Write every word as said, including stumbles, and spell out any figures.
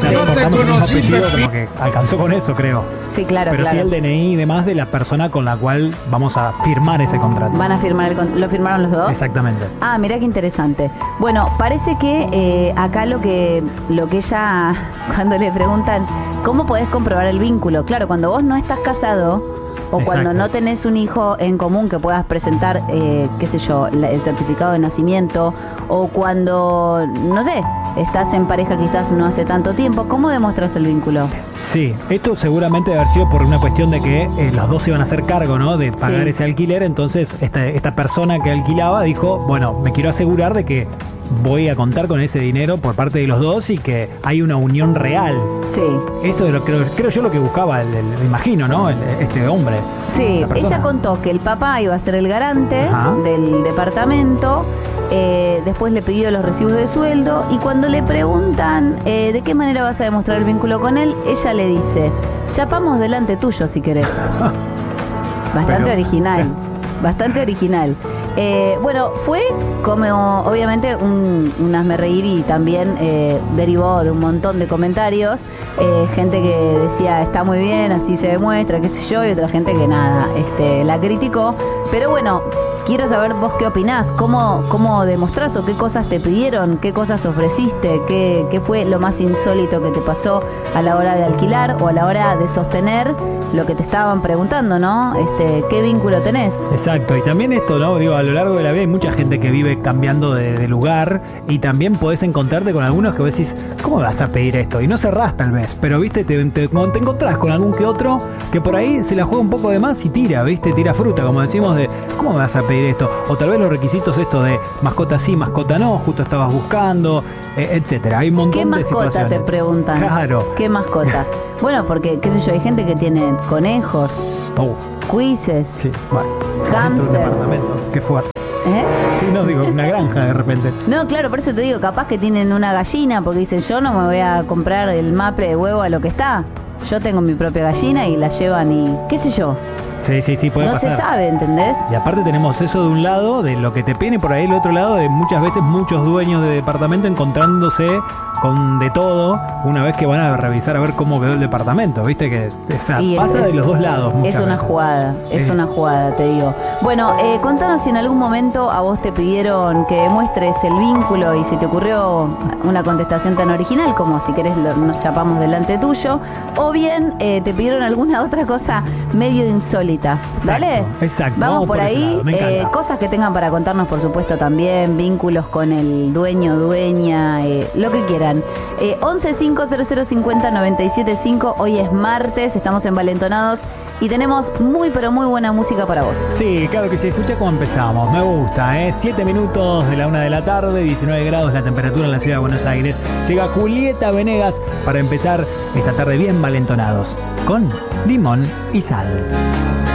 sea, No te compartamos el mismo conocí, apellido, Pepi. como que alcanzó con eso, creo. Sí, claro, Pero claro. sí el D N I y demás de la persona con la cual vamos a firmar ese contrato. Van a firmar el con- ¿Lo firmaron los dos? Exactamente. Ah, mirá qué interesante. Bueno, parece que eh, acá lo que, lo que ella, cuando le preguntan, ¿cómo podés comprobar el vínculo? Claro, cuando vos no estás casado o Exacto. cuando no tenés un hijo en común que puedas presentar, eh, qué sé yo, la- el certificado de nacimiento, o cuando, no sé, estás en pareja quizás no hace tanto tiempo, ¿cómo demuestras el vínculo? Sí, esto seguramente debe haber sido por una cuestión de que eh, los dos iban a hacer cargo, ¿no? De pagar Sí. ese alquiler. Entonces, esta, esta persona que alquilaba dijo, bueno, me quiero asegurar de que voy a contar con ese dinero por parte de los dos y que hay una unión real. Sí. Eso es lo, creo, creo yo lo que buscaba, el, el- me imagino, ¿no? El- este hombre. Sí, La persona. ella contó que el papá iba a ser el garante Ajá. del departamento, eh, después le pidió los recibos de sueldo y cuando le preguntan eh, de qué manera vas a demostrar el vínculo con él, ella le dice, chapamos delante tuyo si querés. Bastante Pero- original, bastante original. Eh, bueno, fue como obviamente un, un hazmerreír y también eh, derivó de un montón de comentarios. Eh, gente que decía está muy bien, así se demuestra, qué sé yo, y otra gente que nada, este, la criticó. Pero bueno, quiero saber vos qué opinás, cómo, cómo demostrás o qué cosas te pidieron, qué cosas ofreciste, qué, qué fue lo más insólito que te pasó a la hora de alquilar o a la hora de sostener lo que te estaban preguntando, ¿no? Este, ¿qué vínculo tenés? Exacto, y también esto, ¿no? Digo, a lo largo de la vida hay mucha gente que vive cambiando de, de lugar y también podés encontrarte con algunos que vos decís, ¿cómo vas a pedir esto? Y no cerrás tal vez, pero viste, te, te, te encontrás con algún que otro que por ahí se la juega un poco de más y tira, viste, tira fruta, como decimos, de ¿cómo me vas a pedir esto? O tal vez los requisitos esto de mascota sí, mascota no, justo estabas buscando, eh, etcétera. Hay un montón ¿Qué de mascota situaciones. te preguntan? Claro. ¿Qué mascota? Bueno, porque, qué sé yo, hay gente que tiene conejos, Oh, cuises, sí, bueno. Hamsters. Dentro de un departamento. Qué fuerte. ¿eh? Sí, no, digo, una granja de repente. No, claro, por eso te digo, capaz que tienen una gallina, porque dicen, yo no me voy a comprar el maple de huevo a lo que está. Yo tengo mi propia gallina y la llevan y, qué sé yo, Sí, sí, sí, puede no pasar. se sabe, ¿entendés? Y aparte tenemos eso de un lado, de lo que te piden, y por ahí el otro lado, de muchas veces muchos dueños de departamento encontrándose con de todo una vez que van a revisar a ver cómo quedó el departamento. Viste que o sea, Y es- pasa de es- los dos lados. muchas Es una veces. jugada, es Sí. una jugada, te digo. Bueno, eh, contanos si en algún momento a vos te pidieron que demuestres el vínculo y si te ocurrió una contestación tan original como si querés lo- nos chapamos delante tuyo, o bien eh, te pidieron alguna otra cosa medio insólita. Exacto, ¿Dale? exacto. Vamos, Vamos por, por ese ahí, lado, me eh, encanta. cosas que tengan para contarnos, por supuesto, también, vínculos con el dueño, dueña, eh, lo que quieran. Eh, once cinco cero cero cincuenta noventa y siete cinco, hoy es martes, estamos envalentonados y tenemos muy pero muy buena música para vos. Sí, claro que sí. Escucha cómo empezamos. Me gusta, ¿eh? Siete minutos de la una de la tarde, diecinueve grados la temperatura en la ciudad de Buenos Aires. Llega Julieta Venegas para empezar esta tarde bien valentonados con limón y sal.